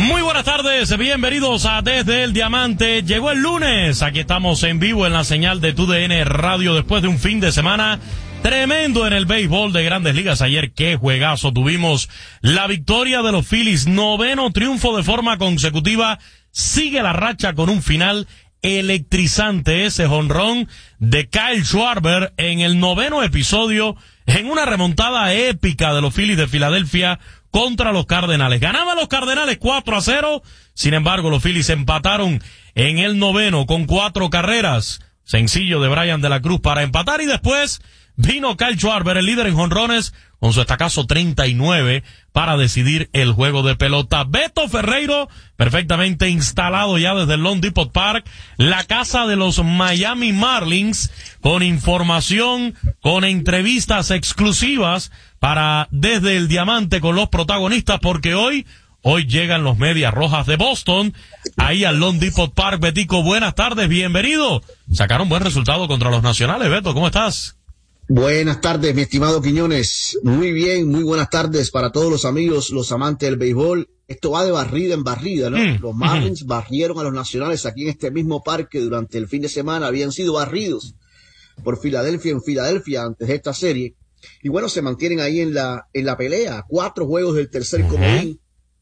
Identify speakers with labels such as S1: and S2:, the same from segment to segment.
S1: Muy buenas tardes, bienvenidos a Desde el Diamante. Llegó el lunes, aquí estamos en vivo en la señal de TUDN Radio después de un fin de semana tremendo en el béisbol de Grandes Ligas. Ayer qué juegazo tuvimos, la victoria de los Phillies, 9º triunfo de forma consecutiva, sigue la racha con un final electrizante, ese jonrón de Kyle Schwarber en el 9º episodio, en una remontada épica de los Phillies de Filadelfia contra los Cardenales. Ganaban los Cardenales 4-0, sin embargo los Phillies empataron en el 9º con 4 carreras, sencillo de Brian de la Cruz para empatar, y después vino Kyle Schwarber, el líder en jonrones, con su estacazo 39 para decidir el juego de pelota. Beto Ferreiro, perfectamente instalado ya desde el Lone Depot Park, la casa de los Miami Marlins, con información, con entrevistas exclusivas para Desde el Diamante con los protagonistas, porque hoy llegan los Medias Rojas de Boston, ahí al Lone Depot Park. Betico, buenas tardes, bienvenido. Sacaron buen resultado contra los Nacionales. Beto, ¿cómo estás?
S2: Buenas tardes, mi estimado Quiñones. Muy bien, muy buenas tardes para todos los amigos, los amantes del béisbol. Esto va de barrida en barrida, ¿no? Los Marlins barrieron a los Nacionales aquí en este mismo parque durante el fin de semana. Habían sido barridos por Filadelfia en Filadelfia antes de esta serie. Y bueno, se mantienen ahí en la pelea. 4 juegos del tercer comodín.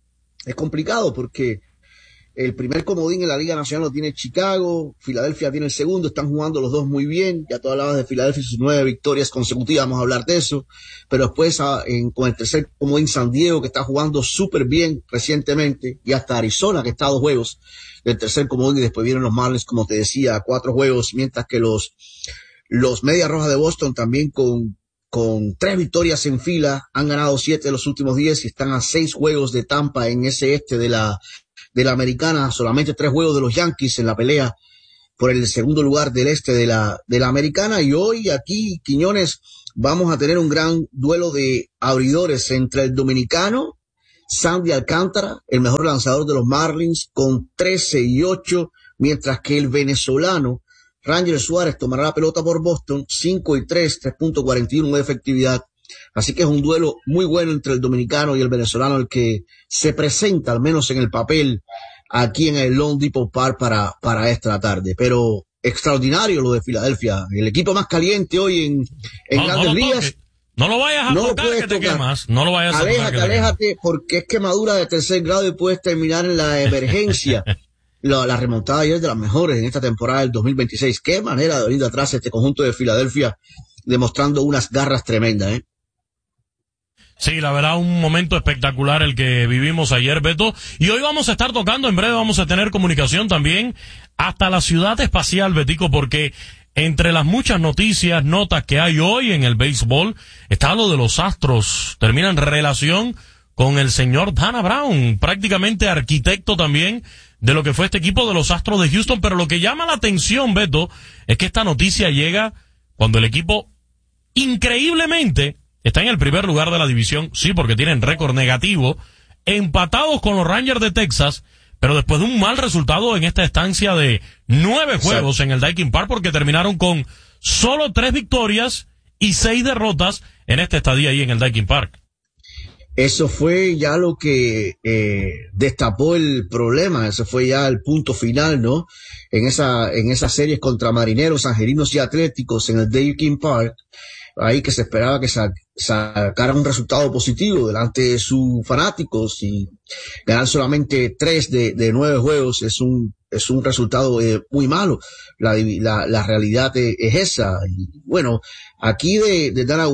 S2: Es complicado porque el primer comodín en la Liga Nacional lo tiene Chicago, Filadelfia tiene el segundo, están jugando los dos muy bien. Ya tú hablabas de Filadelfia y sus 9 victorias consecutivas, vamos a hablar de eso. Pero después con el tercer comodín San Diego, que está jugando súper bien recientemente, y hasta Arizona, que está a 2 juegos del tercer comodín, y después vienen los Marlins, como te decía, a 4 juegos, mientras que los Medias Rojas de Boston también con 3 victorias en fila, han ganado 7 de los últimos 10 y están a 6 juegos de Tampa en ese de la Americana, solamente 3 juegos de los Yankees en la pelea por el segundo lugar del este de la Americana. Y hoy aquí, Quiñones, vamos a tener un gran duelo de abridores entre el dominicano Sandy Alcántara, el mejor lanzador de los Marlins, con 13-8, mientras que el venezolano Ranger Suárez tomará la pelota por Boston, 5-3, 3.41 de efectividad. Así que es un duelo muy bueno entre el dominicano y el venezolano, el que se presenta, al menos en el papel, aquí en el Lone Depot Park para esta tarde. Pero extraordinario lo de Filadelfia, el equipo más caliente hoy en Grandes Ligas.
S1: No lo vayas a tocar, que te quemas. No lo vayas a tocar.
S2: Aléjate, porque es quemadura de tercer grado y puedes terminar en la emergencia. La remontada ayer es de las mejores en esta temporada del 2026. Qué manera de venir de atrás este conjunto de Filadelfia, demostrando unas garras tremendas, ¿eh?
S1: Sí, la verdad, un momento espectacular el que vivimos ayer, Beto. Y hoy vamos a estar tocando, en breve vamos a tener comunicación también hasta la ciudad espacial, Betico, porque entre las muchas noticias, notas que hay hoy en el béisbol, está lo de los Astros. Termina en relación con el señor Dana Brown, prácticamente arquitecto también de lo que fue este equipo de los Astros de Houston. Pero lo que llama la atención, Beto, es que esta noticia llega cuando el equipo increíblemente está en el primer lugar de la división, sí, porque tienen récord negativo, empatados con los Rangers de Texas, pero después de un mal resultado en esta estancia de 9 juegos en el Daikin Park, porque terminaron con solo 3 victorias y 6 derrotas en esta estadía ahí en el Daikin Park.
S2: Eso fue ya lo que destapó el problema, ese fue ya el punto final, ¿no? En esas series contra Marineros, Angelinos y Atléticos en el Daikin Park, ahí que se esperaba que sacaran un resultado positivo delante de sus fanáticos, y ganar solamente 3 de 9 juegos es un resultado muy malo. La realidad es esa. Y bueno, aquí de Dana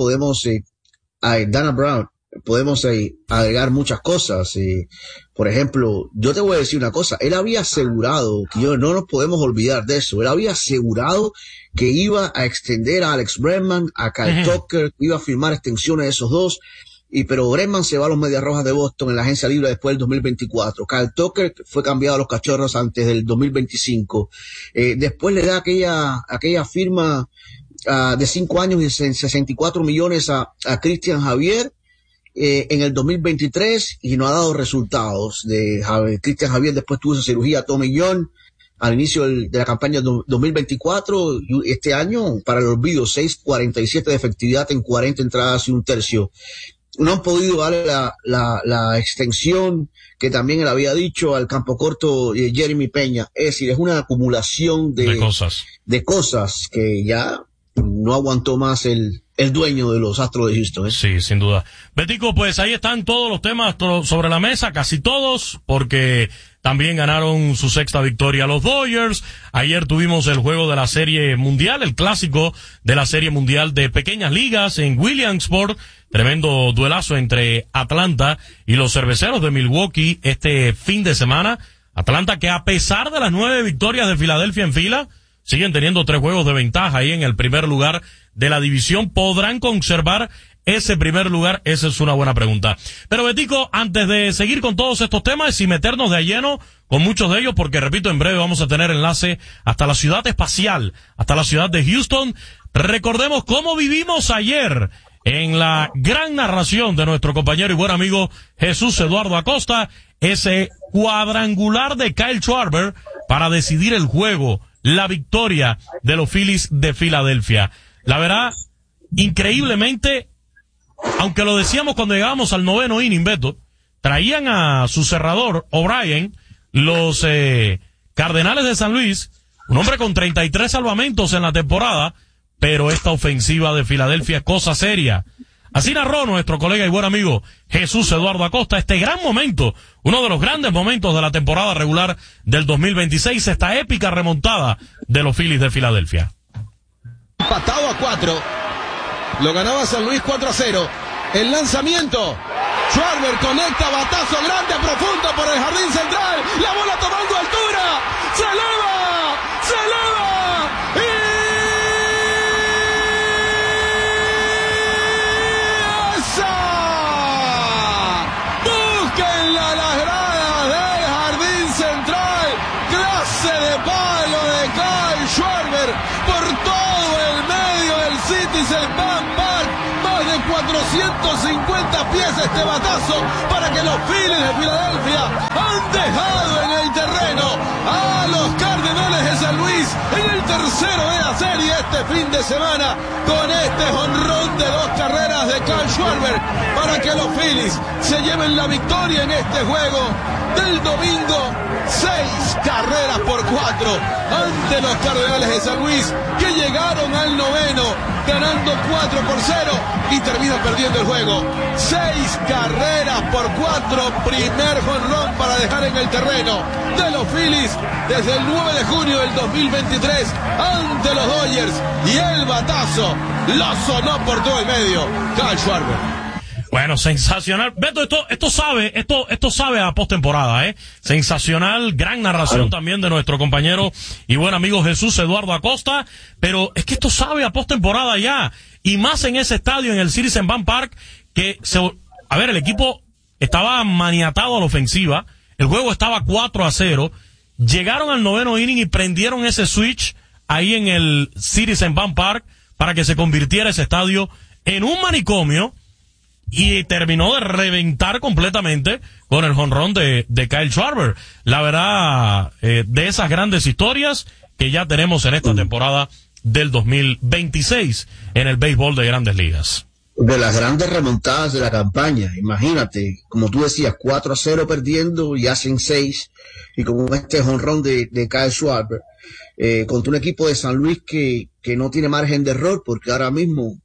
S2: Brown podemos agregar muchas cosas. Por ejemplo, yo te voy a decir una cosa, él había asegurado, que no nos podemos olvidar de eso, él había asegurado que iba a extender a Alex Bregman, a Kyle Tucker, iba a firmar extensiones de esos dos, pero Bregman se va a los Medias Rojas de Boston en la agencia libre después del 2024. Kyle Tucker fue cambiado a los Cachorros antes del 2025. Después le da aquella firma de 5 años y 64 millones a Cristian Javier, en el 2023, y no ha dado resultados. Cristian Javier después tuvo esa cirugía Tommy John al inicio de la campaña 2024, y este año, para el olvido, 6.47 de efectividad en 40 entradas y un tercio. no han podido darle la extensión que también él había dicho al campo corto Jeremy Peña. Es decir, es una acumulación de cosas que ya no aguantó más el dueño de los Astros de Houston.
S1: Sí, sin duda. Betico, pues ahí están todos los temas sobre la mesa, casi todos, porque también ganaron su sexta victoria los Dodgers. Ayer tuvimos el juego de la Serie Mundial, el clásico de la Serie Mundial de Pequeñas Ligas en Williamsport. Tremendo duelazo entre Atlanta y los Cerveceros de Milwaukee este fin de semana. Atlanta que a pesar de las 9 victorias de Filadelfia en fila, siguen teniendo 3 juegos de ventaja ahí en el primer lugar de la división. ¿Podrán conservar ese primer lugar? Esa es una buena pregunta. Pero Betico, antes de seguir con todos estos temas y meternos de lleno con muchos de ellos, porque repito, en breve vamos a tener enlace hasta la ciudad espacial, hasta la ciudad de Houston, recordemos cómo vivimos ayer en la gran narración de nuestro compañero y buen amigo Jesús Eduardo Acosta, ese cuadrangular de Kyle Schwarber para decidir el juego, la victoria de los Phillies de Filadelfia. La verdad, increíblemente, aunque lo decíamos cuando llegábamos al 9º inning, Beto, traían a su cerrador, O'Brien, los Cardenales de San Luis, un hombre con 33 salvamentos en la temporada, pero esta ofensiva de Filadelfia es cosa seria. Así narró nuestro colega y buen amigo Jesús Eduardo Acosta este gran momento, uno de los grandes momentos de la temporada regular del 2026, esta épica remontada de los Phillies de Filadelfia.
S3: Empatado a 4, lo ganaba San Luis 4-0, el lanzamiento, Schwarber conecta, batazo grande, profundo por el jardín central, la bola tomando altura, se eleva, y... Citizen Bank Park, más de 450 pies este batazo para que los Phillies de Filadelfia han dejado en el terreno a los Cardenales de San Luis en el tercero de la serie este fin de semana con este jonrón de 2 carreras de Kyle Schwarber para que los Phillies se lleven la victoria en este juego del domingo. 6 carreras por 4 ante los Cardenales de San Luis que llegaron al 9º ganando 4-0 y terminan perdiendo el juego. 6 carreras por 4, primer jonrón para dejar en el terreno de los Phillies desde el 9 de junio del 2023 ante los Dodgers y el batazo lo sonó por todo el medio Kyle Schwarber.
S1: Bueno, sensacional. Beto, esto sabe a postemporada, Sensacional, gran narración también de nuestro compañero y buen amigo Jesús Eduardo Acosta, pero es que esto sabe a postemporada ya, y más en ese estadio, en el Citizen Bank Park, que el equipo estaba maniatado a la ofensiva, el juego estaba 4-0, llegaron al 9º inning y prendieron ese switch ahí en el Citizen Bank Park para que se convirtiera ese estadio en un manicomio, y terminó de reventar completamente con el jonrón de Kyle Schwarber. La verdad, de esas grandes historias que ya tenemos en esta temporada del 2026 en el béisbol de Grandes Ligas.
S2: De las grandes remontadas de la campaña, imagínate, como tú decías, 4-0 perdiendo y hacen 6, y como este jonrón de Kyle Schwarber, contra un equipo de San Luis que no tiene margen de error, porque ahora mismo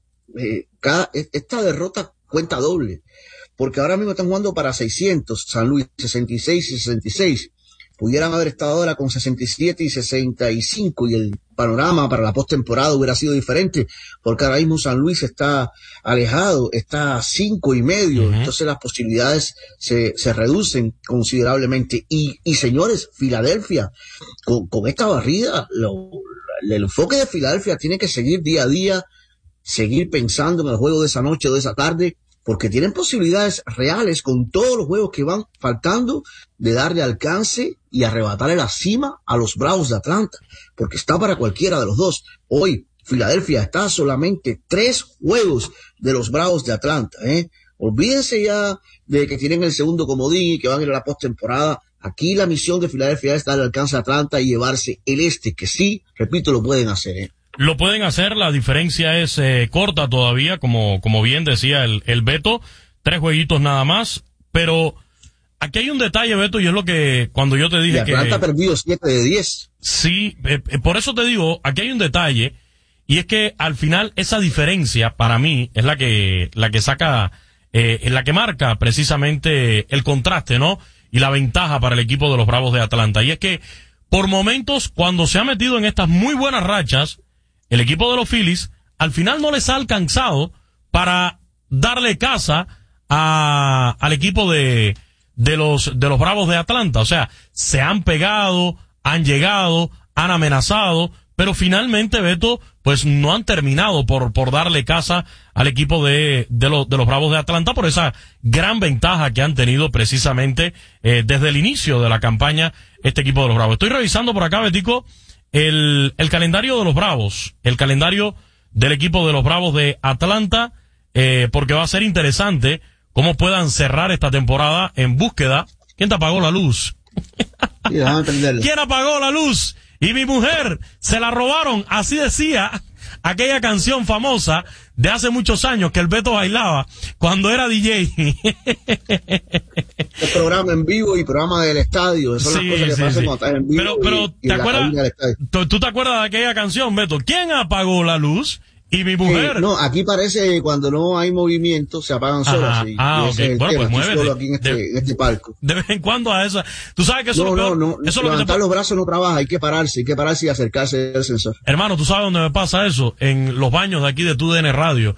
S2: esta derrota cuenta doble, porque ahora mismo están jugando para 600, San Luis 66 y 66, pudieran haber estado ahora con 67 y 65, y el panorama para la postemporada hubiera sido diferente, porque ahora mismo San Luis está alejado, está a 5.5, entonces las posibilidades se reducen considerablemente, y señores, Filadelfia, con esta barrida, el enfoque de Filadelfia tiene que seguir día a día, seguir pensando en el juego de esa noche o de esa tarde, porque tienen posibilidades reales con todos los juegos que van faltando de darle alcance y arrebatarle la cima a los Bravos de Atlanta, porque está para cualquiera de los dos. Hoy Filadelfia está a solamente 3 juegos de los Bravos de Atlanta, Olvídense ya de que tienen el segundo comodín y que van a ir a la postemporada. Aquí la misión de Filadelfia es darle alcance a Atlanta y llevarse el que sí, repito, lo pueden hacer,
S1: Lo pueden hacer, la diferencia es corta todavía, como bien decía el Beto. 3 jueguitos nada más, pero aquí hay un detalle, Beto, y es lo que cuando yo te dije que
S2: Atlanta ha perdido 7 de 10.
S1: Sí, por eso te digo, aquí hay un detalle, y es que al final esa diferencia para mí es la que saca, la que marca precisamente el contraste, ¿no? Y la ventaja para el equipo de los Bravos de Atlanta. Y es que por momentos, cuando se ha metido en estas muy buenas rachas, el equipo de los Phillies al final no les ha alcanzado para darle caza al equipo de los Bravos de Atlanta. O sea, se han pegado, han llegado, han amenazado, pero finalmente, Beto, pues no han terminado por darle caza al equipo de los Bravos de Atlanta por esa gran ventaja que han tenido precisamente desde el inicio de la campaña este equipo de los Bravos. Estoy revisando por acá, Betico, el calendario de los Bravos, el calendario del equipo de los Bravos de Atlanta, porque va a ser interesante cómo puedan cerrar esta temporada en búsqueda. ¿Quién te apagó la luz? ¿Quién apagó la luz? Y mi mujer se la robaron, así decía aquella canción famosa de hace muchos años que el Beto bailaba cuando era DJ.
S2: El programa en vivo y programa del estadio, son las cosas que pasan cuando estás en vivo.
S1: Pero ¿te acuerdas? ¿Tú te acuerdas de aquella canción, Beto? ¿Quién apagó la luz? Y mi mujer.
S2: No, aquí parece que cuando no hay movimiento se apagan solas.
S1: Okay. Bueno, pues muévete.
S2: Solo aquí en este palco.
S1: De vez en cuando a esa. Tú sabes que eso es lo peor.
S2: No.
S1: Eso
S2: levantar los brazos no trabaja, hay que pararse y acercarse al sensor.
S1: Hermano, ¿tú sabes dónde me pasa eso? En los baños de aquí de TUDN Radio.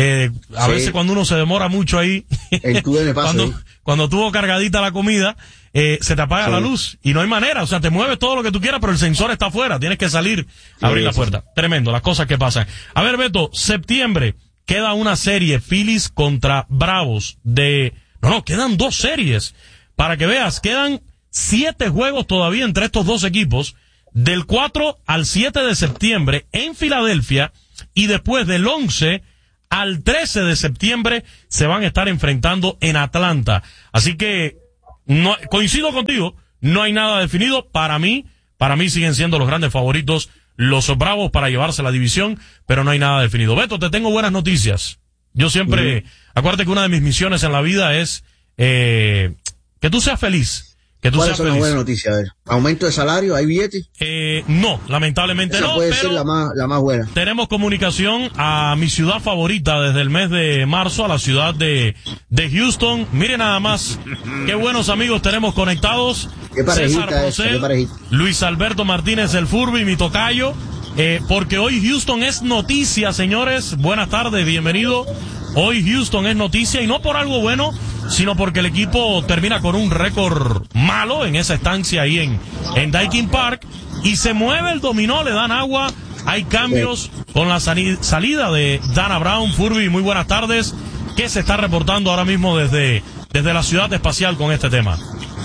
S1: A veces cuando uno se demora mucho ahí.
S2: En TUDN pasa.
S1: Cuando tuvo cargadita la comida, se te apaga la luz y no hay manera, o sea, te mueves todo lo que tú quieras, pero el sensor está afuera, tienes que salir, abrir la puerta. Tremendo, las cosas que pasan. A ver, Beto, septiembre, queda una serie Phillies contra Bravos quedan 2 series, para que veas, quedan 7 juegos todavía entre estos 2 equipos, del 4 al 7 de septiembre en Filadelfia, y después del 11 al 13 de septiembre se van a estar enfrentando en Atlanta. Así que no, coincido contigo, no hay nada definido. Para mí siguen siendo los grandes favoritos los Bravos para llevarse la división, pero no hay nada definido. Beto, te tengo buenas noticias. Yo siempre, acuérdate que una de mis misiones en la vida es que tú seas feliz.
S2: ¿Cuál es una buena noticia? A ver, ¿aumento de salario? ¿Hay billetes?
S1: No, lamentablemente
S2: esa
S1: no.
S2: Puede ser la más buena.
S1: Tenemos comunicación a mi ciudad favorita desde el mes de marzo, a la ciudad de Houston. Miren nada más, qué buenos amigos tenemos conectados.
S2: Qué parejita
S1: César Procel, Luis Alberto Martínez el Furby, mi tocayo. Porque hoy Houston es noticia, señores. Buenas tardes, bienvenido. Hoy Houston es noticia, y no por algo bueno, sino porque el equipo termina con un récord malo en esa estancia ahí en Daikin Park, y se mueve el dominó, le dan agua, hay cambios con la salida de Dana Brown. Furby, muy buenas tardes. ¿Qué se está reportando ahora mismo desde la ciudad espacial con este tema?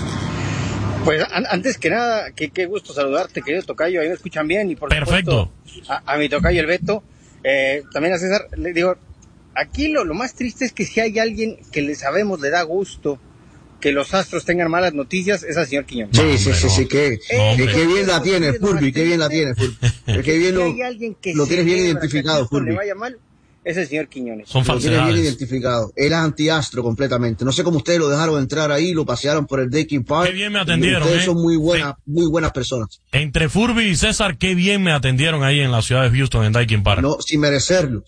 S4: Pues antes que nada, qué gusto saludarte, querido tocayo, ahí me escuchan bien, y por
S1: perfecto.
S4: Supuesto, a mi tocayo el Beto, también a César, le digo, aquí lo más triste es que si hay alguien que le da gusto que los Astros tengan malas noticias, es al señor Quiñones.
S2: Sí, qué bien la tiene, Furby, qué bien la tiene, Furby. Qué bien lo tienes bien identificado, Furby.
S4: Le vaya mal, es el señor Quiñones.
S1: Son falsedades.
S2: Lo tiene bien identificado. Él es anti-Astro completamente. No sé cómo ustedes lo dejaron entrar ahí, lo pasearon por el Daikin Park.
S1: Qué bien me atendieron.
S2: Ustedes son muy buenas personas.
S1: Entre Furby y César, qué bien me atendieron ahí en la ciudad de Houston, en Daikin Park.
S2: No, sin merecerlo.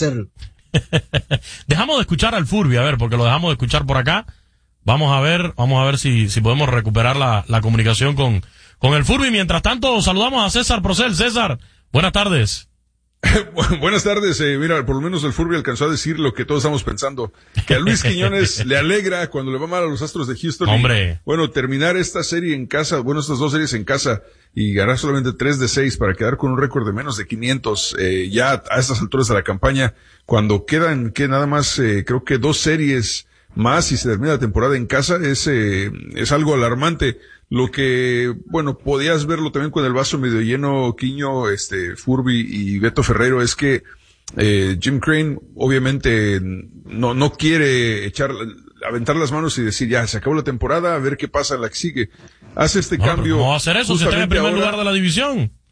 S1: Dejamos de escuchar al Furby, a ver, porque lo dejamos de escuchar por acá. Vamos a ver si podemos recuperar la comunicación con el Furby. Mientras tanto, saludamos a César Procel. César, buenas tardes.
S5: Buenas tardes. Mira, por lo menos el Furby alcanzó a decir lo que todos estamos pensando, que a Luis Quiñones le alegra cuando le va mal a los Astros de Houston.
S1: Hombre.
S5: Y, terminar esta serie en casa, estas 2 series en casa, y ganar solamente 3 de 6 para quedar con un récord de menos de 500, ya a estas alturas de la campaña, cuando quedan que nada más, creo que 2 series más y se termina la temporada en casa, es algo alarmante. Lo que, podías verlo también con el vaso medio lleno, Quiño, Furby y Beto Ferrero, es que Jim Crane obviamente no quiere aventar las manos y decir ya se acabó la temporada, a ver qué pasa en la que sigue. Hace cambio.
S1: No va a hacer eso, se está en el primer lugar de la división.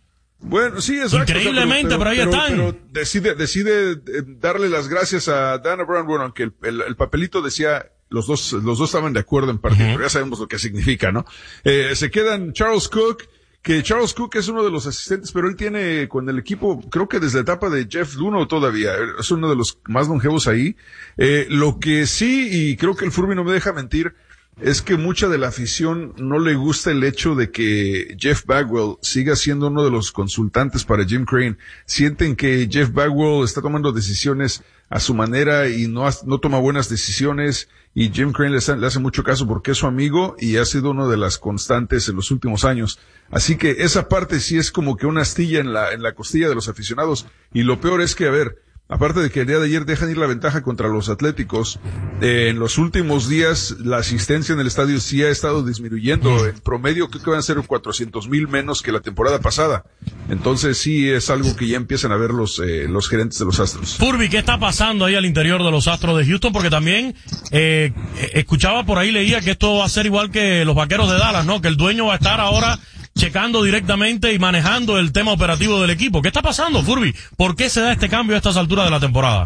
S5: Bueno, sí, exacto.
S1: Increíblemente, pero ahí están.
S5: Pero decide darle las gracias a Dana Brown, bueno, aunque el papelito decía, los dos estaban de acuerdo en parte, pero ya sabemos lo que significa, ¿no? Se quedan Charles Cook, que Charles Cook es uno de los asistentes, pero él tiene con el equipo, creo que desde la etapa de Jeff Luhnow todavía, es uno de los más longevos ahí. Lo que sí, y creo que el Furby no me deja mentir, es que mucha de la afición no le gusta el hecho de que Jeff Bagwell siga siendo uno de los consultantes para Jim Crane. Sienten que Jeff Bagwell está tomando decisiones a su manera y no toma buenas decisiones, y Jim Crane le hace mucho caso porque es su amigo y ha sido una de las constantes en los últimos años. Así que esa parte sí es como que una astilla en la costilla de los aficionados. Y lo peor es que, a ver, aparte de que el día de ayer dejan ir la ventaja contra los Atléticos, en los últimos días la asistencia en el estadio sí ha estado disminuyendo. En promedio creo que van a ser 400,000 menos que la temporada pasada. Entonces sí es algo que ya empiezan a ver los gerentes de los Astros.
S1: Furby, ¿qué está pasando ahí al interior de los Astros de Houston? Porque también escuchaba por ahí, leía que esto va a ser igual que los Vaqueros de Dallas, ¿no? Que el dueño va a estar ahora checando directamente y manejando el tema operativo del equipo. ¿Qué está pasando, Furby? ¿Por qué se da este cambio a estas alturas de la temporada?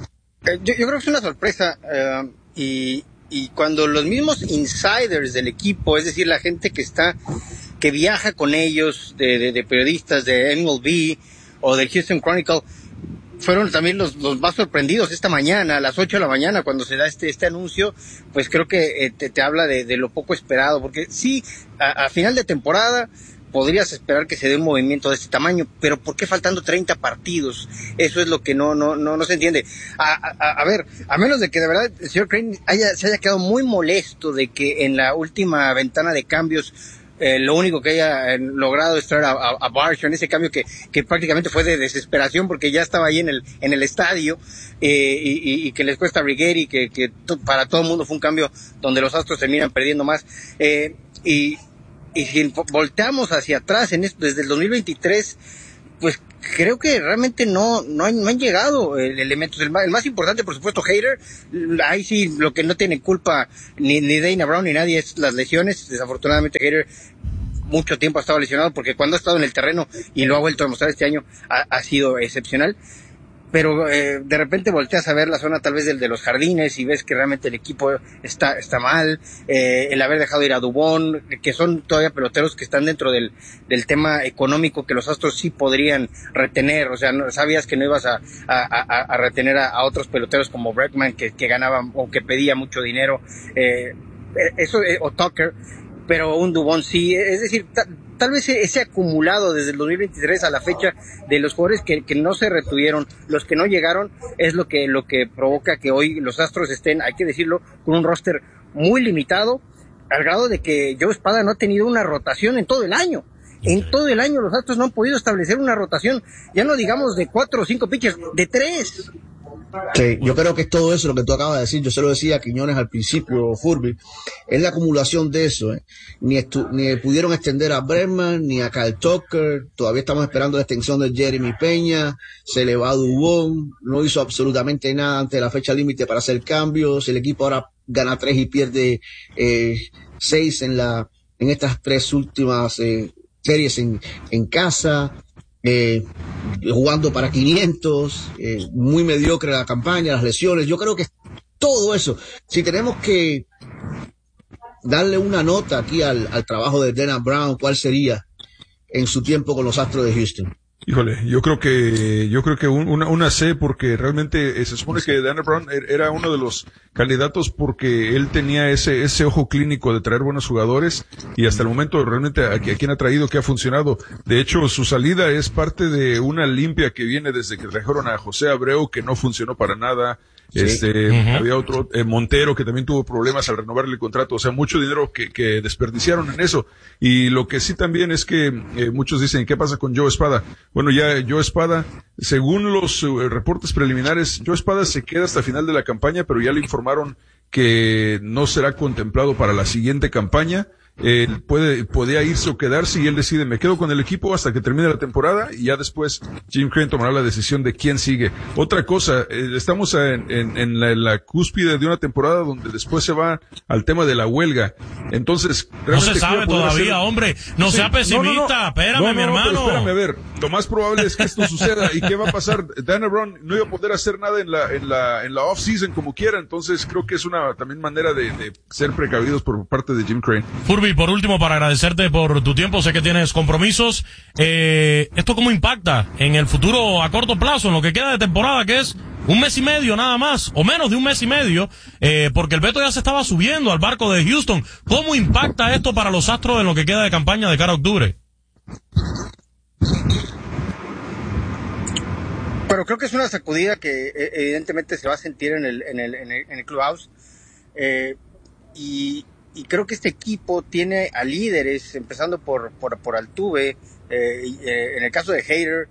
S4: Yo creo que es una sorpresa, y cuando los mismos insiders del equipo, es decir, la gente que viaja con ellos, de periodistas de MLB o del Houston Chronicle, fueron también los más sorprendidos esta mañana, a las 8 de la mañana, cuando se da este anuncio, pues creo que te habla de lo poco esperado, porque sí, a final de temporada podrías esperar que se dé un movimiento de este tamaño, pero ¿por qué faltando 30 partidos? Eso es lo que no se entiende. A ver, a menos de que de verdad el señor Crane se haya quedado muy molesto de que en la última ventana de cambios lo único que haya logrado es traer a Barshaw en ese cambio que prácticamente fue de desesperación porque ya estaba ahí en el estadio, y que les cuesta a Righetti, que para todo el mundo fue un cambio donde los Astros terminan perdiendo más, y si volteamos hacia atrás desde el 2023, pues creo que realmente no han llegado elementos. El más importante, por supuesto, Hader. Ahí sí, lo que no tiene culpa ni Dana Brown ni nadie es las lesiones. Desafortunadamente, Hader mucho tiempo ha estado lesionado, porque cuando ha estado en el terreno y lo ha vuelto a demostrar este año, ha sido excepcional. Pero de repente volteas a ver la zona tal vez de los jardines y ves que realmente el equipo está mal, el haber dejado ir a Dubón, que son todavía peloteros que están dentro del tema económico que los Astros sí podrían retener. O sea, sabías que no ibas a retener a otros peloteros como Bregman, que ganaban o que pedía mucho dinero, eso, o Tucker, pero un Dubón sí. Es decir, tal vez ese acumulado desde el 2023 a la fecha de los jugadores que no se retuvieron, los que no llegaron, es lo que provoca que hoy los Astros estén, hay que decirlo, con un roster muy limitado, al grado de que Joe Espada no ha tenido una rotación en todo el año. En todo el año los Astros no han podido establecer una rotación, ya no digamos de 4 o 5 pitchers, de 3.
S2: Sí, yo creo que es todo eso lo que tú acabas de decir. Yo se lo decía a Quiñones al principio, Furby. Es la acumulación de eso, ¿eh? Ni pudieron extender a Bregman, ni a Kyle Tucker. Todavía estamos esperando la extensión de Jeremy Peña. Se le va a Dubón. No hizo absolutamente nada antes de la fecha límite para hacer cambios. El equipo ahora gana 3 y pierde 6 en estas 3 últimas series en casa. Jugando para 500, muy mediocre la campaña, las lesiones. Yo creo que todo eso, si tenemos que darle una nota aquí al trabajo de Dana Brown, ¿cuál sería en su tiempo con los Astros de Houston?
S5: Híjole, yo creo que una C, porque realmente se supone que Dana Brown era uno de los candidatos porque él tenía ese ojo clínico de traer buenos jugadores, y hasta el momento realmente a quien ha traído que ha funcionado. De hecho, su salida es parte de una limpia que viene desde que trajeron a José Abreu, que no funcionó para nada. Sí. Había otro, Montero, que también tuvo problemas al renovarle el contrato. O sea, mucho dinero que desperdiciaron en eso. Y lo que sí también es que muchos dicen, ¿qué pasa con Joe Espada? Bueno, ya Joe Espada, según los reportes preliminares, Joe Espada se queda hasta el final de la campaña, pero ya le informaron que no será contemplado para la siguiente campaña. Él podía irse o quedarse, y él decide, me quedo con el equipo hasta que termine la temporada, y ya después Jim Crane tomará la decisión de quién sigue. Otra cosa, estamos en la cúspide de una temporada donde después se va al tema de la huelga. Entonces,
S1: no se sabe todavía, hombre. No sea pesimista. Espérame, mi hermano.
S5: Pero espérame, a ver. lo más probable es que esto suceda. ¿Y qué va a pasar? Dana Brown no iba a poder hacer nada en la off-season como quiera, entonces creo que es una también manera de ser precavidos por parte de Jim Crane.
S1: Furby, por último, para agradecerte por tu tiempo, sé que tienes compromisos. ¿Esto cómo impacta en el futuro a corto plazo, en lo que queda de temporada, que es un mes y medio nada más, o menos de un mes y medio, porque el Beto ya se estaba subiendo al barco de Houston? ¿Cómo impacta esto para los Astros en lo que queda de campaña de cara a octubre?
S4: Pero creo que es una sacudida que evidentemente se va a sentir en el clubhouse, y creo que este equipo tiene a líderes, empezando por Altuve, en el caso de Hader,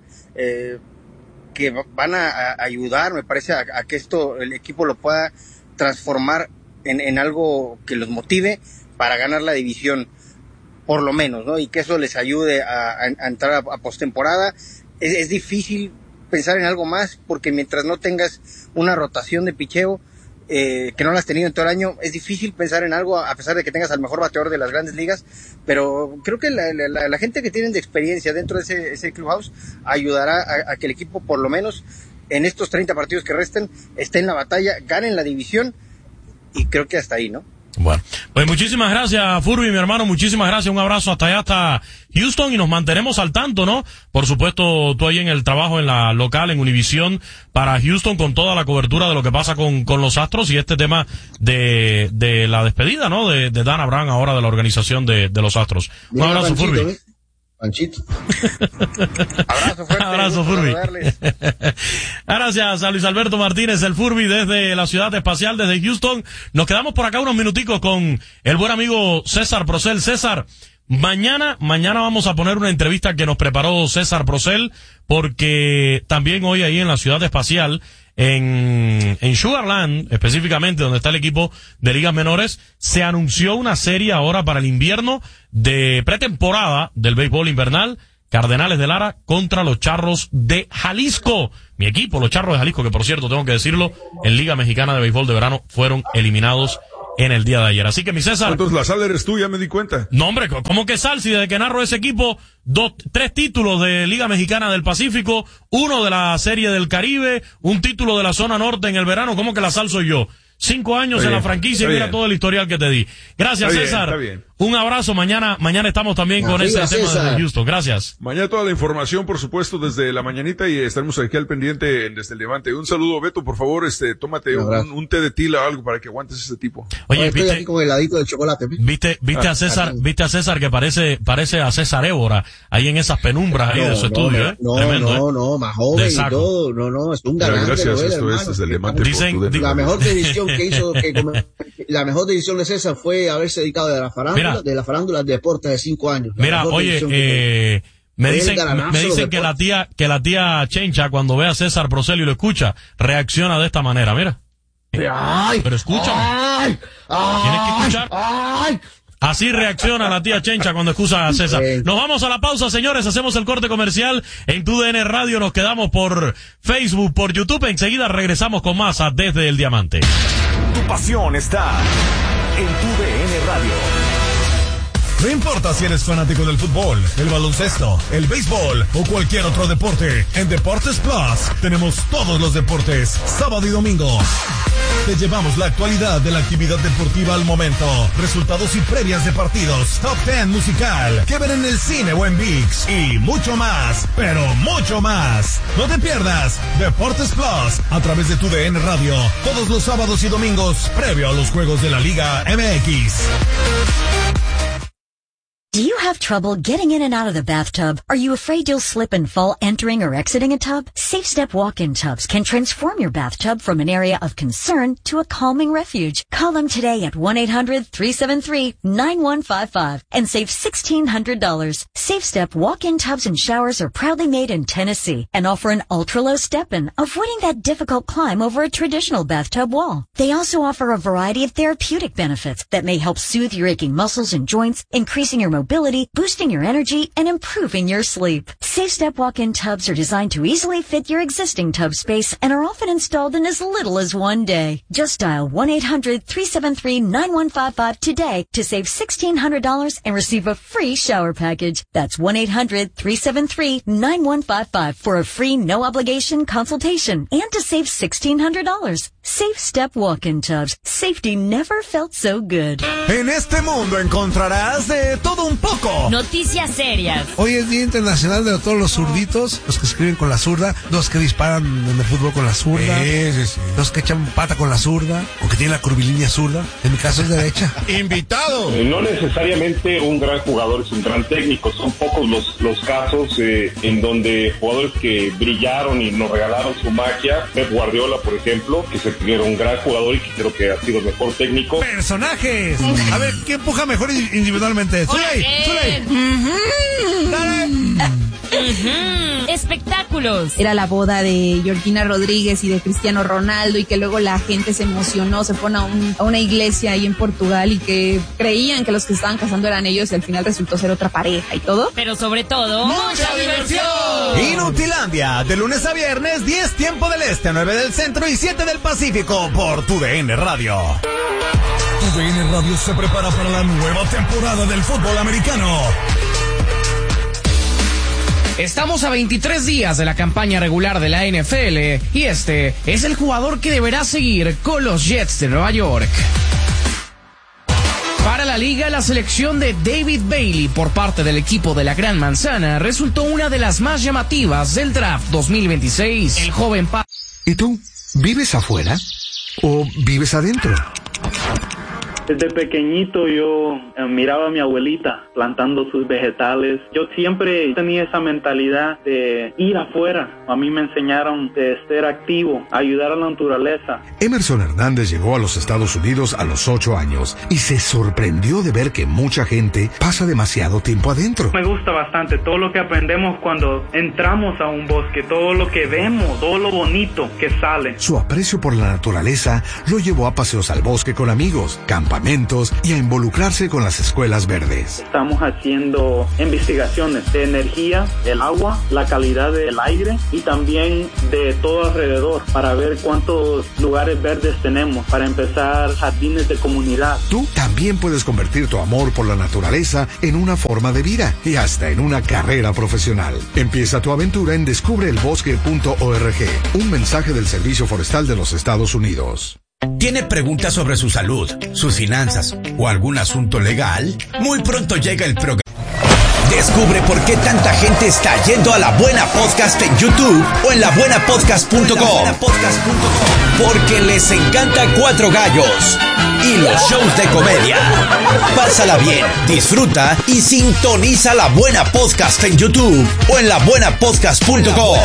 S4: que van a ayudar, me parece, a que el equipo lo pueda transformar en algo que los motive para ganar la división, por lo menos, ¿no? Y que eso les ayude a entrar a postemporada. Es difícil pensar en algo más, porque mientras no tengas una rotación de picheo, que no la has tenido en todo el año, es difícil pensar en algo, a pesar de que tengas al mejor bateador de las grandes ligas. Pero creo que la gente que tienen de experiencia dentro de ese clubhouse ayudará a que el equipo, por lo menos en estos 30 partidos que resten, esté en la batalla, ganen la división, y creo que hasta ahí, ¿no?
S1: Bueno, pues muchísimas gracias, Furby, mi hermano, muchísimas gracias, un abrazo hasta allá, hasta Houston, y nos mantenemos al tanto, ¿no? Por supuesto, tú ahí en el trabajo en la local, en Univisión, para Houston, con toda la cobertura de lo que pasa con los Astros y este tema de la despedida, ¿no? De Dana Brown ahora de la organización de los Astros. Un abrazo, Furby.
S2: Panchito.
S4: Abrazo fuerte.
S1: Abrazo, Furby. Gracias a Luis Alberto Martínez, el Furby, desde la ciudad espacial, desde Houston. Nos quedamos por acá unos minuticos con el buen amigo César Procel. César, mañana vamos a poner una entrevista que nos preparó César Procel, porque también hoy ahí en la ciudad espacial, en Sugarland, específicamente donde está el equipo de ligas menores, se anunció una serie ahora para el invierno de pretemporada del béisbol invernal, Cardenales de Lara contra los Charros de Jalisco. Mi equipo, los Charros de Jalisco, que por cierto, tengo que decirlo, en Liga Mexicana de Béisbol de Verano fueron eliminados en el día de ayer. Así que, mi César...
S5: Entonces la sal eres tú, ya me di cuenta.
S1: No, hombre, ¿cómo que sal? Si desde que narro ese equipo, 3 títulos de Liga Mexicana del Pacífico, 1 de la Serie del Caribe, un título de la Zona Norte en el verano, ¿cómo que la sal soy yo? 5 años en la franquicia y mira todo el historial que te di. Gracias, César.
S5: Está bien.
S1: Un abrazo. Mañana estamos también con ese tema desde Houston. Gracias.
S5: Mañana toda la información, por supuesto, desde la mañanita, y estaremos aquí al pendiente desde el Levante. Un saludo, Beto, por favor, tómate un té de tila o algo para que aguantes ese tipo.
S1: Oye,
S2: estoy aquí con el heladito de chocolate.
S1: ¿Viste a César que parece a César Évora ahí en esas penumbras ahí de su estudio,
S2: No, más joven y todo. No, es un galán.
S5: Gracias, esto es desde el Levante.
S2: La mejor decisión que hizo, la mejor decisión de César fue haberse dedicado de la farándula al deporte de 5 años.
S1: Mira, oye, me dicen que la tía Chencha, cuando ve a César Procel y lo escucha, reacciona de esta manera, mira. Pero escúchame. Tienes que escuchar. Así reacciona la tía Chencha cuando excusa a César. Nos vamos a la pausa, señores. Hacemos el corte comercial en TUDN Radio. Nos quedamos por Facebook, por YouTube. Enseguida regresamos con más a Desde el Diamante.
S6: Tu pasión está en TUDN Radio.
S7: No importa si eres fanático del fútbol, el baloncesto, el béisbol o cualquier otro deporte, en Deportes Plus tenemos todos los deportes, sábado y domingo. Te llevamos la actualidad de la actividad deportiva al momento, resultados y previas de partidos, top 10 musical, que ver en el cine o en ViX, y mucho más, pero mucho más. No te pierdas Deportes Plus a través de TUDN Radio, todos los sábados y domingos, previo a los juegos de la Liga MX.
S8: Do you have trouble getting in and out of the bathtub? Are you afraid you'll slip and fall entering or exiting a tub? Safe Step walk-in tubs can transform your bathtub from an area of concern to a calming refuge. Call them today at 1-800-373-9155 and save $1,600. Safe Step walk-in tubs and showers are proudly made in Tennessee and offer an ultra-low step-in, avoiding that difficult climb over a traditional bathtub wall. They also offer a variety of therapeutic benefits that may help soothe your aching muscles and joints, increasing your mobility mobility, boosting your energy, and improving your sleep. SafeStep walk-in tubs are designed to easily fit your existing tub space and are often installed in as little as one day. Just dial 1-800-373-9155 today to save $1,600 and receive a free shower package. That's 1-800-373-9155 for a free no-obligation consultation and to save $1,600. SafeStep walk-in tubs. Safety never felt so good.
S7: En este mundo encontrarás de todo un poco.
S9: Noticias serias.
S10: Hoy es Día Internacional de todos los zurditos, los que escriben con la zurda, los que disparan en el fútbol con la zurda, los que echan pata con la zurda, o que tienen la curvilínea zurda. En mi caso es derecha.
S11: ¡Invitado!
S12: No necesariamente un gran jugador es un gran técnico. Son pocos los casos en donde jugadores que brillaron y nos regalaron su magia. Pep Guardiola, por ejemplo, que se era un gran jugador y que creo que ha sido el mejor técnico.
S10: ¡Personajes! A ver, ¿quién empuja mejor individualmente? ¡Zuley!
S9: ¡Dale! Espectáculos.
S13: Era la boda de Georgina Rodríguez y de Cristiano Ronaldo, y que luego la gente se emocionó, se fueron a una iglesia ahí en Portugal y que creían que los que estaban casando eran ellos y al final resultó ser otra pareja y todo.
S9: Pero sobre todo, ¡mucha diversión!
S7: Inutilandia, de lunes a viernes, 10 tiempo del este, 9 del centro y 7 del Pacífico por TUDN Radio. TUDN Radio se prepara para la nueva temporada del fútbol americano.
S14: Estamos a 23 días de la campaña regular de la NFL y este es el jugador que deberá seguir con los Jets de Nueva York. Para la liga, la selección de David Bailey por parte del equipo de la Gran Manzana resultó una de las más llamativas del draft 2026. El joven
S15: ¿Y tú? ¿Vives afuera o vives adentro?
S16: Desde pequeñito yo miraba a mi abuelita plantando sus vegetales. Yo siempre tenía esa mentalidad de ir afuera. A mí me enseñaron de ser activo, ayudar a la naturaleza.
S15: Emerson Hernández llegó a los Estados Unidos a los 8 años y se sorprendió de ver que mucha gente pasa demasiado tiempo adentro.
S16: Me gusta bastante todo lo que aprendemos cuando entramos a un bosque, todo lo que vemos, todo lo bonito que sale.
S15: Su aprecio por la naturaleza lo llevó a paseos al bosque con amigos, campamentos y a involucrarse con las escuelas verdes.
S16: Estamos haciendo investigaciones de energía, el agua, la calidad del aire y también de todo alrededor para ver cuántos lugares verdes tenemos para empezar jardines de comunidad.
S15: Tú también puedes convertir tu amor por la naturaleza en una forma de vida y hasta en una carrera profesional. Empieza tu aventura en descubreelbosque.org. Un mensaje del Servicio Forestal de los Estados Unidos.
S17: ¿Tiene preguntas sobre su salud, sus finanzas o algún asunto legal? Muy pronto llega el programa. Descubre por qué tanta gente está yendo a La Buena Podcast en YouTube o en labuenapodcast.com. Porque les encanta Cuatro Gallos y los shows de comedia. Pásala bien, disfruta y sintoniza La Buena Podcast en YouTube o en labuenapodcast.com.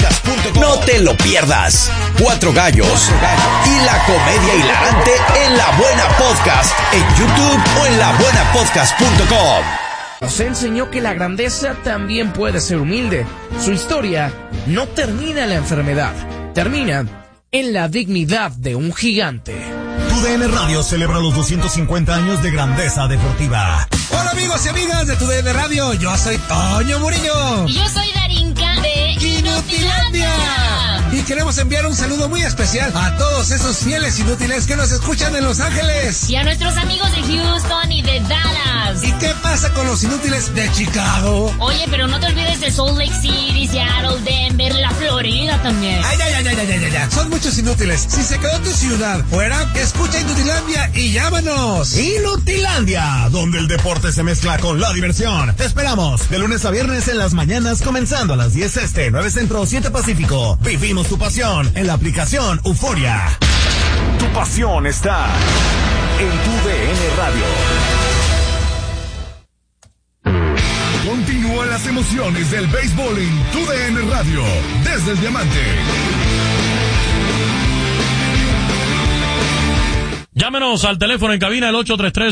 S17: No te lo pierdas. Cuatro Gallos y la comedia hilarante en La Buena Podcast en YouTube o en labuenapodcast.com.
S14: Nos enseñó que la grandeza también puede ser humilde. Su historia no termina en la enfermedad, termina en la dignidad de un gigante.
S7: TUDN Radio celebra los 250 años de grandeza deportiva.
S10: Hola amigos y amigas de TUDN Radio, yo soy Toño Murillo.
S9: Y yo soy Darinka de Inutilandia.
S10: Y queremos enviar un saludo muy especial a todos esos fieles inútiles que nos escuchan en Los Ángeles.
S9: Y a nuestros amigos de Houston y de Dallas.
S10: ¿Y qué pasa con los inútiles de Chicago?
S9: Oye, pero no te olvides de Salt Lake City, Seattle, Denver, la Florida también.
S10: Ay. Son muchos inútiles. Si se quedó tu ciudad fuera, escucha Inutilandia y llámanos.
S7: Inutilandia, donde el deporte se mezcla con la diversión. Te esperamos de lunes a viernes en las mañanas, comenzando a las 10 este, 9 centro, 7 pacífico. Vivimos tu pasión en la aplicación Euforia.
S6: Tu pasión está en TUDN Radio.
S7: Continúan las emociones del béisbol en TUDN Radio, desde el Diamante.
S1: Llámenos al teléfono en cabina el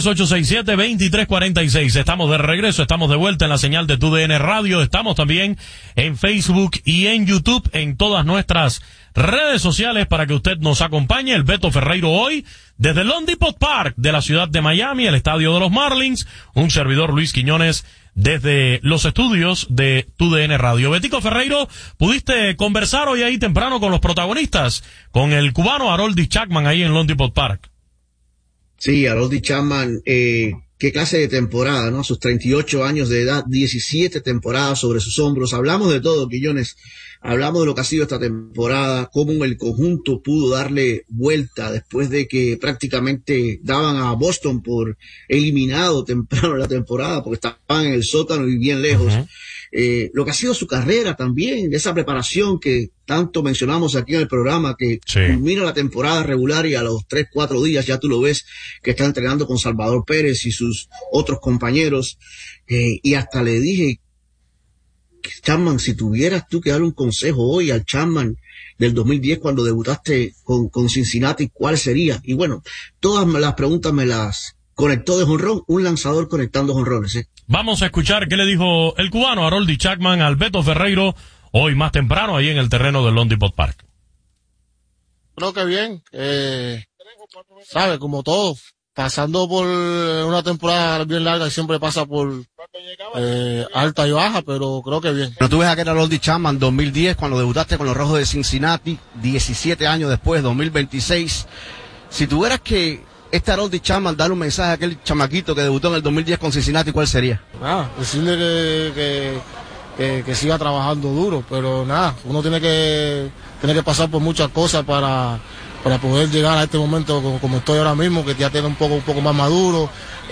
S1: 833-867-2346. Estamos de regreso, estamos de vuelta en la señal de TUDN Radio. Estamos también en Facebook y en YouTube, en todas nuestras redes sociales para que usted nos acompañe. El Beto Ferreiro hoy desde el Lone Depot Park de la ciudad de Miami, el estadio de los Marlins. Un servidor, Luis Quiñones, desde los estudios de TUDN Radio. Betico Ferreiro, ¿pudiste conversar hoy ahí temprano con los protagonistas? Con el cubano Aroldis Chapman ahí en Lone Depot Park.
S2: Sí, Aroldis Chapman, qué clase de temporada, ¿no? A sus 38 años de edad, 17 temporadas sobre sus hombros. Hablamos de todo, Quillones. Hablamos de lo que ha sido esta temporada, cómo el conjunto pudo darle vuelta después de que prácticamente daban a Boston por eliminado temprano en la temporada, porque estaban en el sótano y bien lejos. Lo que ha sido su carrera también, esa preparación que tanto mencionamos aquí en el programa, que culmina la temporada regular y a los 3-4 días ya tú lo ves que está entrenando con Salvador Pérez y sus otros compañeros. Y hasta le dije, Chapman, si tuvieras tú que darle un consejo hoy al Chapman del 2010 cuando debutaste con Cincinnati, ¿cuál sería? Y bueno, todas las preguntas me las conectó de jonrón, un lanzador conectando jonrones.
S1: Vamos a escuchar qué le dijo el cubano Aroldis Chapman al Beto Ferreiro hoy más temprano ahí en el terreno del Lone Depot Park.
S11: Creo que bien, sabe, como todo, pasando por una temporada bien larga y siempre pasa por alta y baja, pero creo que bien.
S18: Pero tú ves a aquel Aroldis Chapman 2010 cuando debutaste con los Rojos de Cincinnati, 17 años después, 2026. Si tuvieras que Aroldis Chapman darle un mensaje a aquel chamaquito que debutó en el 2010 con Cincinnati, ¿cuál sería?
S11: Decirle que siga trabajando duro, pero nada, uno tiene que pasar por muchas cosas para poder llegar a este momento como estoy ahora mismo, que ya tiene un poco más maduro,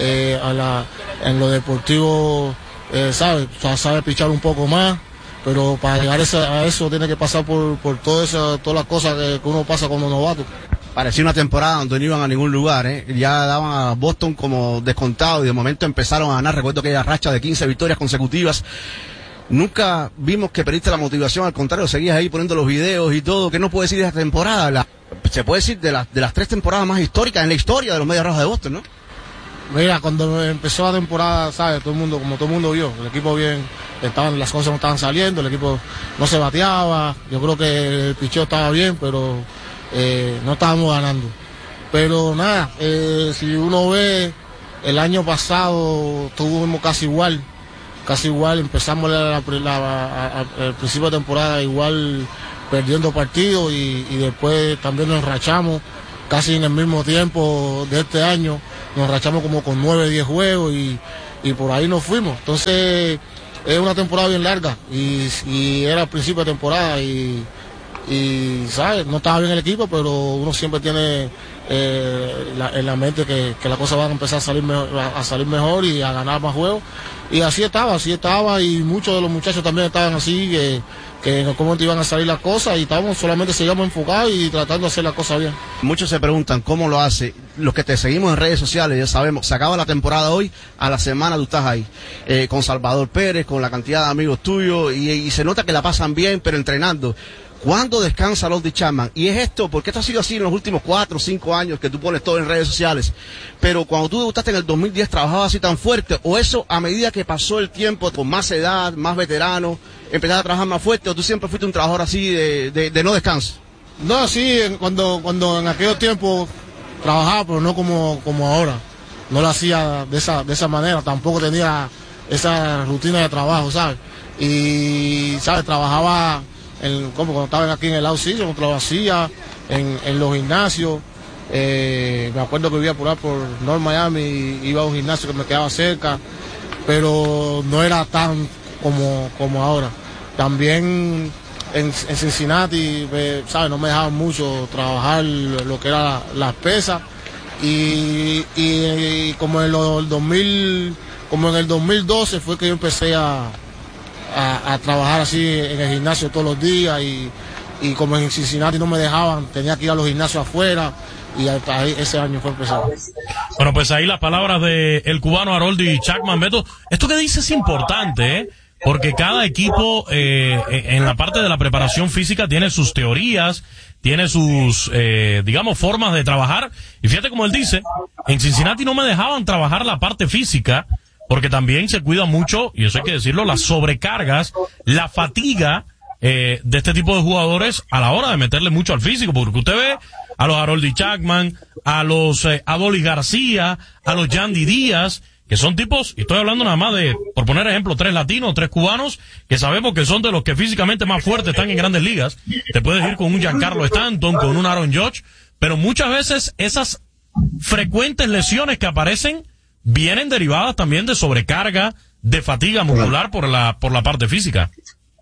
S11: en lo deportivo, sabe pichar un poco más, pero para llegar a eso tiene que pasar por todas las cosas que uno pasa como novato.
S18: Parecía una temporada donde no iban a ningún lugar, ya daban a Boston como descontado y de momento empezaron a ganar. Recuerdo aquella racha de 15 victorias consecutivas. Nunca vimos que perdiste la motivación, al contrario, seguías ahí poniendo los videos y todo. ¿Qué nos puede decir de esta temporada? Se puede decir de las 3 temporadas más históricas en la historia de los Medias Rojas de Boston, ¿no?
S11: Mira, cuando empezó la temporada, ¿sabes? Todo el mundo vio, el equipo bien, las cosas no estaban saliendo, el equipo no se bateaba, yo creo que el picheo estaba bien, pero no estábamos ganando. Pero nada, si uno ve, el año pasado estuvimos casi igual, empezamos al principio de temporada igual perdiendo partidos y después también nos enrachamos casi en el mismo tiempo de este año, nos enrachamos como con 9-10 juegos y por ahí nos fuimos. Entonces es una temporada bien larga y era el principio de temporada y ¿sabes? No estaba bien el equipo, pero uno siempre tiene en la mente que las cosas van a empezar a salir mejor y a ganar más juegos. Y así estaba y muchos de los muchachos también estaban así, que en algún momento iban a salir las cosas y seguíamos enfocados y tratando de hacer las cosas bien.
S18: Muchos se preguntan cómo lo hace. Los que te seguimos en redes sociales ya sabemos, se acaba la temporada hoy, a la semana tú estás ahí, con Salvador Pérez, con la cantidad de amigos tuyos y se nota que la pasan bien, pero entrenando. ¿Cuándo descansa Aroldis Chapman? Y es esto, porque esto ha sido así en los últimos 4 o 5 años que tú pones todo en redes sociales. Pero cuando tú debutaste en el 2010, ¿trabajabas así tan fuerte? ¿O eso, a medida que pasó el tiempo, con más edad, más veterano, empezaste a trabajar más fuerte? ¿O tú siempre fuiste un trabajador así de no descanso?
S11: No, sí, cuando en aquellos tiempos trabajaba, pero no como ahora. No lo hacía de esa manera. Tampoco tenía esa rutina de trabajo, ¿sabes? Y, ¿sabes? Trabajaba como cuando estaban aquí en el out-season, lo hacía en los gimnasios. Me acuerdo que vivía por North Miami y iba a un gimnasio que me quedaba cerca, pero no era tan como ahora. También en Cincinnati, ¿sabes? No me dejaban mucho trabajar lo que era las pesas y como en el 2012 fue que yo empecé a trabajar así en el gimnasio todos los días y como en Cincinnati no me dejaban, tenía que ir a los gimnasios afuera y hasta ahí, ese año fue empezado.
S1: Bueno, pues ahí las palabras de el cubano Aroldis Chapman. Beto, esto que dice es importante, porque cada equipo en la parte de la preparación física tiene sus teorías, tiene sus, digamos, formas de trabajar. Y fíjate como él dice, en Cincinnati no me dejaban trabajar la parte física, porque también se cuida mucho, y eso hay que decirlo, las sobrecargas, la fatiga de este tipo de jugadores a la hora de meterle mucho al físico, porque usted ve a los Harold Chapman, a los Adolis García, a los Yandy Díaz, que son tipos, y estoy hablando nada más de, por poner ejemplo, 3 latinos, 3 cubanos, que sabemos que son de los que físicamente más fuertes están en grandes ligas. Te puedes ir con un Giancarlo Stanton, con un Aaron Judge, pero muchas veces esas frecuentes lesiones que aparecen vienen derivadas también de sobrecarga, de fatiga muscular por la parte física.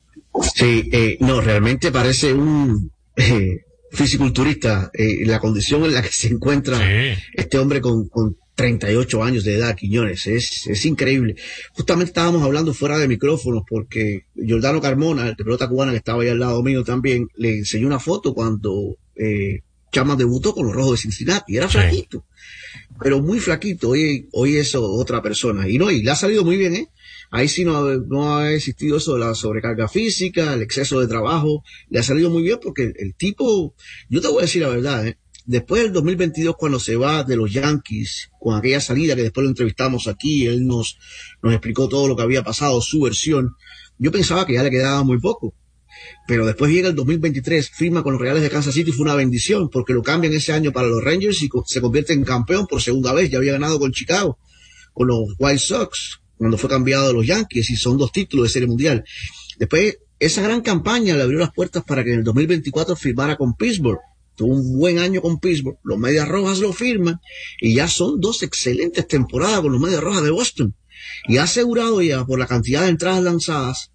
S2: Sí, no, realmente parece un fisiculturista, la condición en la que se encuentra este hombre con 38 años de edad, Quiñones, es increíble. Justamente estábamos hablando fuera de micrófonos porque Giordano Carmona, el de pelota cubana que estaba ahí al lado mío también, le enseñó una foto cuando Chapman debutó con los Rojos de Cincinnati. Era flaquito, pero muy flaquito. Hoy es otra persona. Y le ha salido muy bien, ¿eh? Ahí sí no ha existido eso de la sobrecarga física, el exceso de trabajo. Le ha salido muy bien porque el tipo, yo te voy a decir la verdad, después del 2022, cuando se va de los Yankees, con aquella salida que después lo entrevistamos aquí, él nos explicó todo lo que había pasado, su versión, yo pensaba que ya le quedaba muy poco. Pero después llega el 2023, firma con los Reales de Kansas City, fue una bendición, porque lo cambian ese año para los Rangers y se convierte en campeón por segunda vez. Ya había ganado con Chicago, con los White Sox, cuando fue cambiado de los Yankees, y son 2 títulos de Serie Mundial. Después, esa gran campaña le abrió las puertas para que en el 2024 firmara con Pittsburgh. Tuvo un buen año con Pittsburgh, los Medias Rojas lo firman, y ya son 2 excelentes temporadas con los Medias Rojas de Boston. Y ha asegurado ya, por la cantidad de entradas lanzadas,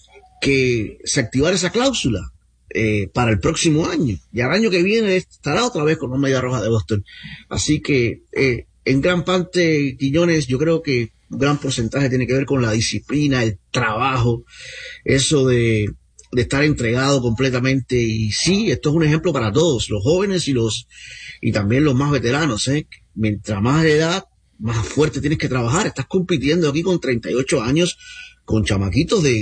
S2: que se activara esa cláusula para el próximo año. Y al año que viene estará otra vez con los Medias Rojas de Boston. Así que, en gran parte, Quiñones, yo creo que un gran porcentaje tiene que ver con la disciplina, el trabajo, eso de estar entregado completamente. Y sí, esto es un ejemplo para todos, los jóvenes y también los más veteranos, Mientras más edad, más fuerte tienes que trabajar. Estás compitiendo aquí con 38 años, con chamaquitos de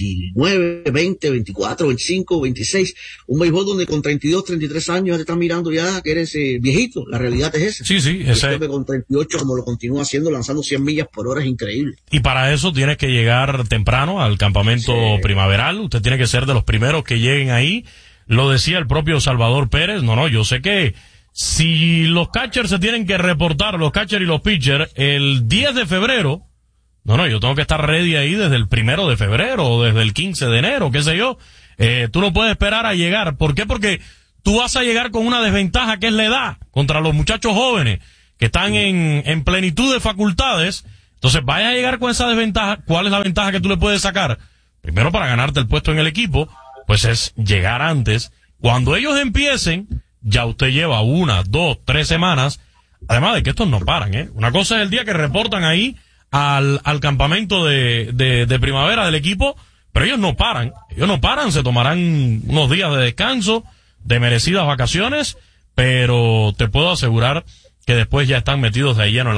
S2: 19, 20, 24, 25, 26. Un béisbol donde con 32, 33 años te están mirando ya que eres viejito. La realidad es esa.
S1: Sí,
S2: creo que con 38, como lo continúa haciendo, lanzando 100 millas por hora, es increíble.
S1: Y para eso tienes que llegar temprano al campamento primaveral. Usted tiene que ser de los primeros que lleguen ahí. Lo decía el propio Salvador Pérez. Yo sé que si los catchers se tienen que reportar, los catchers y los pitchers, el 10 de febrero, yo tengo que estar ready ahí desde el 1 de febrero o desde el 15 de enero, qué sé yo. Tú no puedes esperar a llegar. ¿Por qué? Porque tú vas a llegar con una desventaja que es la edad contra los muchachos jóvenes que están en plenitud de facultades. Entonces vaya a llegar con esa desventaja. ¿Cuál es la ventaja que tú le puedes sacar? Primero, para ganarte el puesto en el equipo, pues es llegar antes. Cuando ellos empiecen, ya usted lleva 1, 2, 3 semanas. Además de que estos no paran, Una cosa es el día que reportan ahí al campamento de primavera del equipo, pero ellos no paran, se tomarán unos días de descanso, de merecidas vacaciones, pero te puedo asegurar que después ya están metidos de lleno en la